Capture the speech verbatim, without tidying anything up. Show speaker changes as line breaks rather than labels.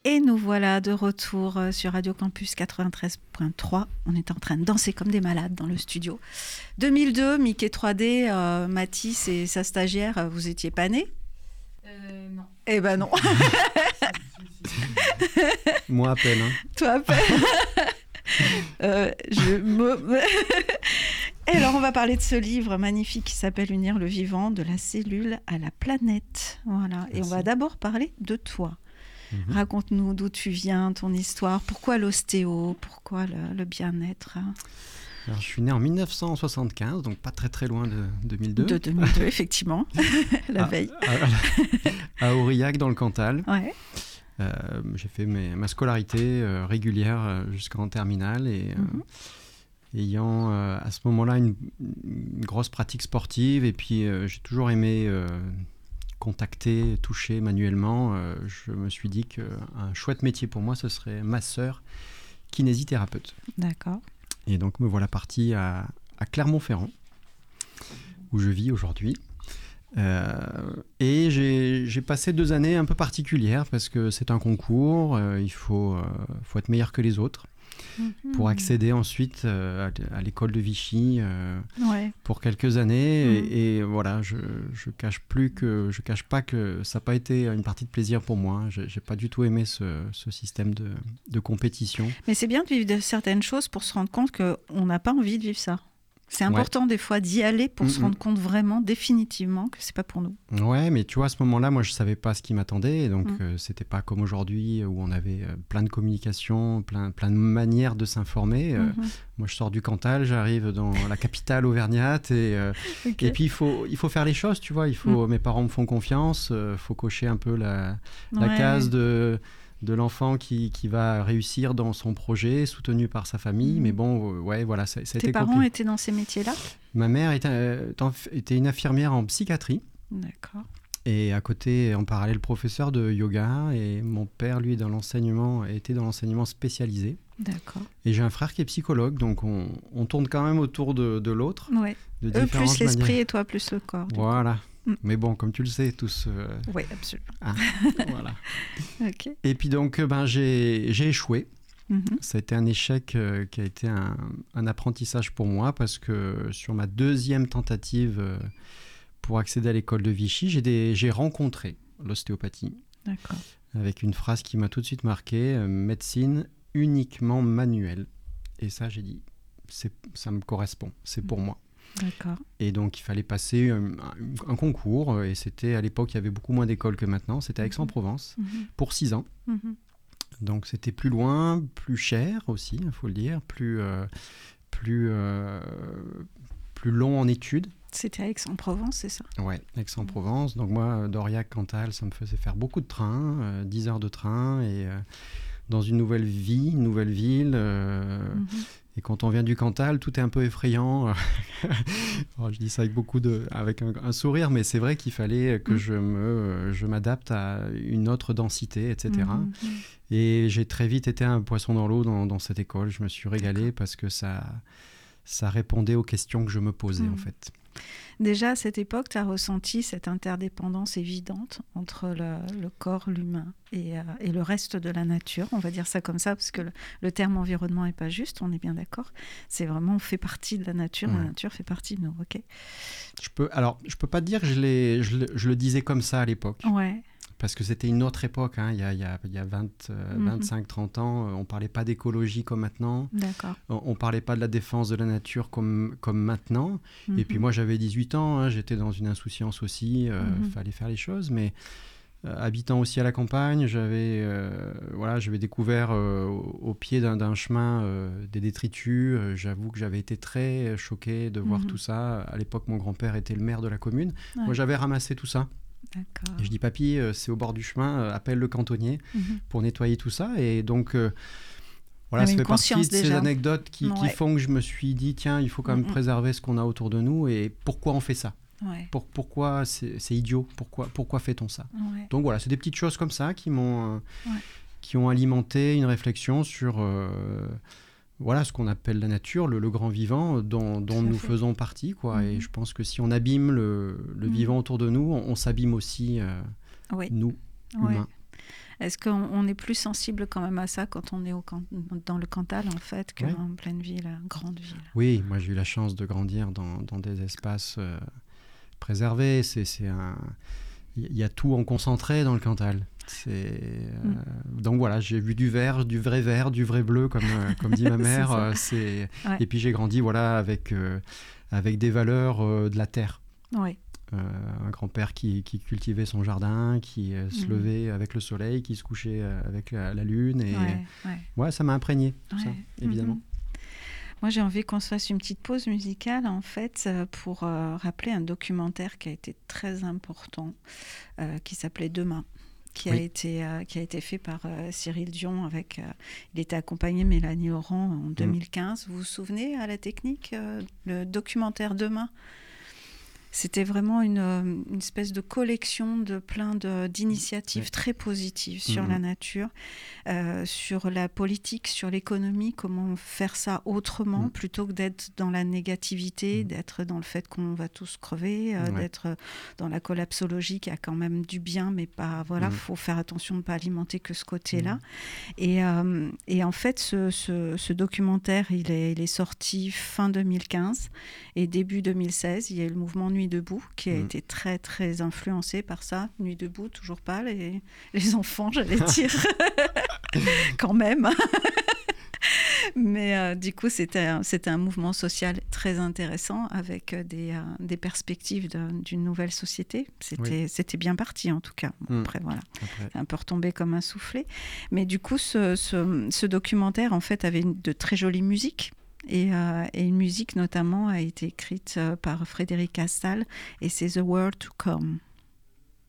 Et nous voilà de retour sur Radio Campus quatre-vingt-treize point trois. On est en train de danser comme des malades dans le studio. deux mille deux, Mickey trois D, euh, Mathis et sa stagiaire, vous étiez pas nés ?
Euh, non.
Eh ben non.
Moi à peine. Hein.
Toi à peine. euh, je me... Et alors on va parler de ce livre magnifique qui s'appelle Unir le vivant, de la cellule à la planète. Voilà. Et on va d'abord parler de toi. Mmh. Raconte-nous d'où tu viens, ton histoire, pourquoi l'ostéo, pourquoi le, le bien-être.
Alors, je suis né en dix-neuf cent soixante-quinze, donc pas très très loin de deux mille deux.
De deux mille deux, effectivement, la
à,
veille.
À, à Aurillac, dans le Cantal.
Ouais.
Euh, j'ai fait mes, ma scolarité euh, régulière euh, jusqu'en terminale et euh, mmh. ayant euh, à ce moment-là une, une grosse pratique sportive et puis euh, j'ai toujours aimé... Euh, contacter, toucher manuellement, euh, je me suis dit qu'un chouette métier pour moi, ce serait masseur kinésithérapeute.
D'accord.
Et donc me voilà parti à, à Clermont-Ferrand, où je vis aujourd'hui. Euh, et j'ai, j'ai passé deux années un peu particulières parce que c'est un concours, euh, il faut, euh, faut être meilleur que les autres. Mmh. Pour accéder ensuite euh, à, à l'école de Vichy euh,
ouais. pour
quelques années. Mmh. Et, et voilà, je ne cache plus que, je cache pas que ça n'a pas été une partie de plaisir pour moi. Je n'ai pas du tout aimé ce, ce système de, de compétition.
Mais c'est bien de vivre de certaines choses pour se rendre compte qu'on n'a pas envie de vivre ça. C'est important ouais. des fois d'y aller pour mmh, se rendre compte vraiment, définitivement, que c'est pas pour nous.
Ouais, mais tu vois, à ce moment-là, moi, je savais pas ce qui m'attendait. Et donc, mmh. euh, c'était pas comme aujourd'hui où on avait euh, plein de communications, plein, plein de manières de s'informer. Euh, mmh. Moi, je sors du Cantal, j'arrive dans la capitale auvergnate. Et, euh, okay. et puis, il faut, il faut faire les choses, tu vois. Il faut, mmh. Mes parents me font confiance. Il euh, faut cocher un peu la, la ouais. case de... de l'enfant qui, qui va réussir dans son projet, soutenu par sa famille. Mmh. Mais bon, euh, ouais, voilà, ça, ça a été compliqué.
Tes parents étaient dans ces métiers-là ?
Ma mère était, euh, était une infirmière en psychiatrie.
D'accord.
Et à côté, en parallèle, professeur de yoga. Et mon père, lui, dans l'enseignement, était dans l'enseignement spécialisé.
D'accord.
Et j'ai un frère qui est psychologue, donc on, on tourne quand même autour de, de l'autre.
Ouais.
De
Eux plus l'esprit
manières.
Et toi plus le corps.
Voilà. Mais bon, comme tu le sais, tous... Euh...
Oui, absolument.
Ah, voilà.
Okay.
Et puis donc, ben, j'ai, j'ai échoué.
Mm-hmm.
Ça a été un échec euh, qui a été un, un apprentissage pour moi parce que sur ma deuxième tentative euh, pour accéder à l'école de Vichy, j'ai, des, j'ai rencontré l'ostéopathie.
D'accord.
Avec une phrase qui m'a tout de suite marqué, euh, médecine uniquement manuelle. Et ça, j'ai dit, c'est, ça me correspond, c'est pour moi.
D'accord.
Et donc, il fallait passer un, un concours. Et c'était, à l'époque, il y avait beaucoup moins d'écoles que maintenant. C'était à Aix-en-Provence, mmh. pour six ans. Mmh. Donc, c'était plus loin, plus cher aussi, il faut le dire, plus, euh, plus, euh, plus long en études.
C'était à Aix-en-Provence, c'est ça ?
Ouais, Aix-en-Provence. Donc, moi, d'Aurillac, Cantal, ça me faisait faire beaucoup de trains, euh, dix heures de train. Et euh, dans une nouvelle vie, une nouvelle ville... Euh, mmh. Et quand on vient du Cantal, tout est un peu effrayant. Alors, je dis ça avec beaucoup de, avec un, un sourire, mais c'est vrai qu'il fallait que mmh. je me, je m'adapte à une autre densité, et cetera. Mmh. Et j'ai très vite été un poisson dans l'eau dans, dans cette école. Je me suis régalé D'accord. parce que ça, ça répondait aux questions que je me posais mmh. en fait.
Déjà, à cette époque, tu as ressenti cette interdépendance évidente entre le, le corps, l'humain et, euh, et le reste de la nature. On va dire ça comme ça, parce que le, le terme environnement n'est pas juste, on est bien d'accord. C'est vraiment, on fait partie de la nature, mmh. la nature fait partie de nous, ok ?
Je peux, alors, je ne peux pas te dire que je, l'ai, je, le, je le disais comme ça à l'époque.
Ouais.
Parce que c'était une autre époque, hein. il y a, il y a, il y a vingt, euh, mm-hmm. vingt-cinq trente ans, on ne parlait pas d'écologie comme maintenant.
D'accord.
On ne parlait pas de la défense de la nature comme, comme maintenant. Mm-hmm. Et puis moi, j'avais dix-huit ans, hein, j'étais dans une insouciance aussi, il euh, mm-hmm. fallait faire les choses. Mais euh, habitant aussi à la campagne, j'avais, euh, voilà, j'avais découvert euh, au, au pied d'un, d'un chemin euh, des détritus. Euh, j'avoue que j'avais été très choqué de voir mm-hmm. tout ça. À l'époque, mon grand-père était le maire de la commune. Ouais. Moi, j'avais ramassé tout ça.
D'accord.
Et je dis, papy, euh, c'est au bord du chemin, euh, appelle le cantonnier mmh. pour nettoyer tout ça. Et donc, euh, voilà, ça fait partie de
déjà.
ces anecdotes qui,
ouais.
qui font que je me suis dit, tiens, il faut quand même mmh. préserver ce qu'on a autour de nous. Et pourquoi on fait ça ?
ouais.
pour, Pourquoi c'est, c'est idiot ? Pourquoi, pourquoi fait-on ça ?
ouais.
Donc voilà, c'est des petites choses comme ça qui m'ont, euh,
ouais.
qui ont alimenté une réflexion sur... Euh, Voilà ce qu'on appelle la nature, le, le grand vivant dont, dont nous fait. faisons partie, quoi. Mmh. Et je pense que si on abîme le, le mmh. vivant autour de nous, on, on s'abîme aussi, euh,
oui.
nous,
ouais.
humains.
Est-ce qu'on on est plus sensible quand même à ça quand on est au can- dans le Cantal, en fait, qu'en
Ouais.
pleine ville, grande ville?
Oui, moi j'ai eu la chance de grandir dans, dans des espaces euh, préservés. C'est, c'est un... Il y a tout en concentré dans le Cantal. C'est, euh, mm. Donc voilà, j'ai vu du vert, du vrai vert, du vrai bleu, comme, euh, comme dit ma mère. c'est euh, c'est... Ouais. Et puis j'ai grandi voilà, avec, euh, avec des valeurs euh, de la terre.
Oui.
Euh, un grand-père qui, qui cultivait son jardin, qui euh, se mmh. levait avec le soleil, qui se couchait avec la, la lune. Et ouais, ouais. ouais, ça m'a imprégné, tout ouais. ça, évidemment. Mmh.
Moi, j'ai envie qu'on se fasse une petite pause musicale, en fait, pour euh, rappeler un documentaire qui a été très important, euh, qui s'appelait Demain. Qui, oui. a été, euh, qui a été fait par euh, Cyril Dion. Avec, euh, il était accompagné de Mélanie Laurent en deux mille quinze. Mmh. Vous vous souvenez, à la technique, euh, le documentaire Demain? C'était vraiment une, une espèce de collection de plein de, d'initiatives ouais. très positives sur mmh. la nature, euh, sur la politique, sur l'économie, comment faire ça autrement, mmh. plutôt que d'être dans la négativité, mmh. d'être dans le fait qu'on va tous crever, euh, ouais. d'être dans la collapsologie qui a quand même du bien, mais pas, voilà, mmh. faut faire attention de ne pas alimenter que ce côté-là. Mmh. Et, euh, et en fait, ce, ce, ce documentaire, il est, il est sorti fin deux mille quinze et début deux mille seize, il y a eu le mouvement Nuit debout qui a mmh. été très très influencé par ça. Nuit debout, toujours pas les, les enfants, j'allais dire, quand même. Mais euh, du coup, c'était, c'était un mouvement social très intéressant avec des, euh, des perspectives de, d'une nouvelle société. C'était, oui. c'était bien parti en tout cas. Mmh. Après, voilà, Après. c'est un peu retombé comme un soufflet. Mais du coup, ce, ce, ce documentaire, en fait, avait une, de très jolies musiques. Et, euh, et une musique notamment a été écrite euh, par Frédéric Castal et c'est The World to Come.